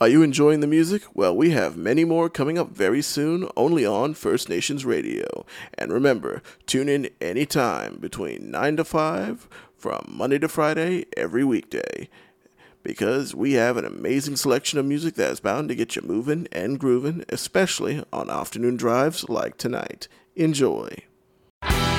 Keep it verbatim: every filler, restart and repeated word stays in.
Are you enjoying the music? Well, we have many more coming up very soon, only on First Nations Radio. And remember, tune in anytime between nine to five from Monday to Friday every weekday, because we have an amazing selection of music that is bound to get you moving and grooving, especially on afternoon drives like tonight. Enjoy.